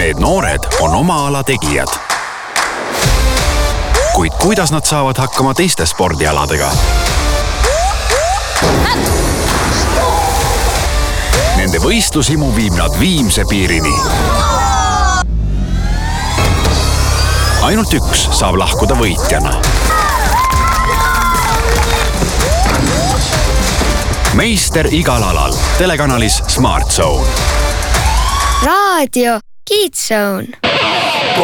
Need noored on oma ala tegijad. Kuid kuidas nad saavad hakkama teiste spordialadega? Nende võistlusimu viib nad viimse piirini. Ainult üks saab lahkuda võitjana. Meister igal alal. Telekanalis Smart Zone. Raadio Kids Zone.